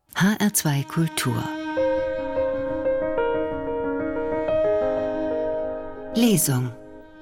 HR2 Kultur Lesung.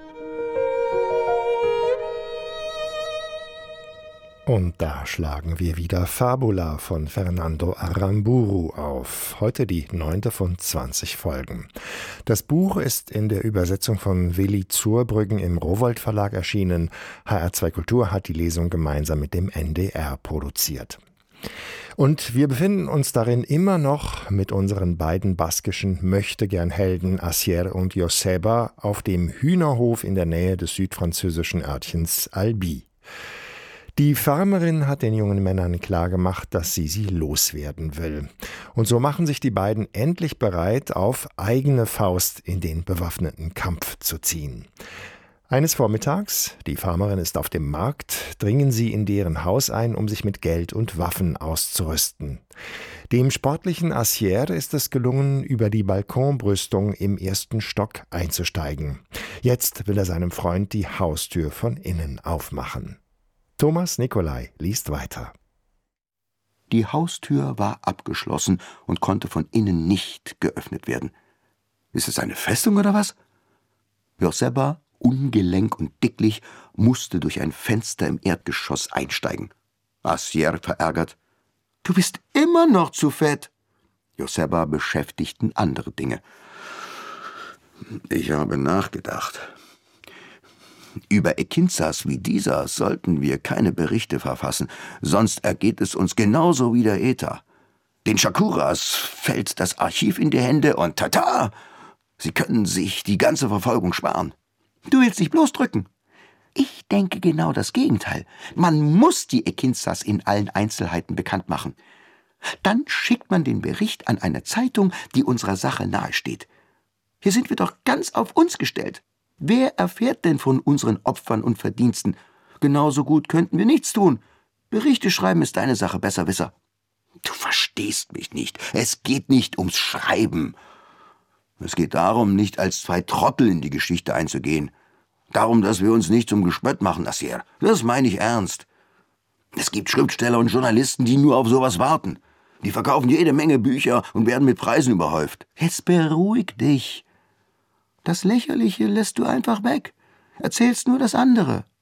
Und da schlagen wir wieder Fabula von Fernando Aramburu auf. Heute die 9. von 20 Folgen. Das Buch ist in der Übersetzung von Willi Zurbrüggen im Rowohlt Verlag erschienen. HR2 Kultur hat die Lesung gemeinsam mit dem NDR produziert. Und wir befinden uns darin immer noch mit unseren beiden baskischen Möchtegern-Helden Asier und Joseba auf dem Hühnerhof in der Nähe des südfranzösischen Örtchens Albi. Die Farmerin hat den jungen Männern klargemacht, dass sie loswerden will. Und so machen sich die beiden endlich bereit, auf eigene Faust in den bewaffneten Kampf zu ziehen. Eines Vormittags, die Farmerin ist auf dem Markt, dringen sie in deren Haus ein, um sich mit Geld und Waffen auszurüsten. Dem sportlichen Asier ist es gelungen, über die Balkonbrüstung im 1. Stock einzusteigen. Jetzt will er seinem Freund die Haustür von innen aufmachen. Thomas Nicolai liest weiter. Die Haustür war abgeschlossen und konnte von innen nicht geöffnet werden. Ist es eine Festung oder was? Joseba, ungelenk und dicklich, musste durch ein Fenster im Erdgeschoss einsteigen. Asier verärgert: »Du bist immer noch zu fett!« Joseba beschäftigten andere Dinge. »Ich habe nachgedacht. Über Ekinzas wie dieser sollten wir keine Berichte verfassen, sonst ergeht es uns genauso wie der Eta. Den Shakuras fällt das Archiv in die Hände und tata! Sie können sich die ganze Verfolgung sparen. Du willst dich bloß drücken. Ich denke genau das Gegenteil. Man muss die Ekinzas in allen Einzelheiten bekannt machen. Dann schickt man den Bericht an eine Zeitung, die unserer Sache nahesteht. Hier sind wir doch ganz auf uns gestellt. Wer erfährt denn von unseren Opfern und Verdiensten? Genauso gut könnten wir nichts tun. Berichte schreiben ist deine Sache, Besserwisser.« »Du verstehst mich nicht. Es geht nicht ums Schreiben. Es geht darum, nicht als zwei Trottel in die Geschichte einzugehen. Darum, dass wir uns nicht zum Gespött machen, Asier. Das meine ich ernst. Es gibt Schriftsteller und Journalisten, die nur auf sowas warten. Die verkaufen jede Menge Bücher und werden mit Preisen überhäuft. Jetzt beruhig dich. Das Lächerliche lässt du einfach weg. Erzählst nur das andere.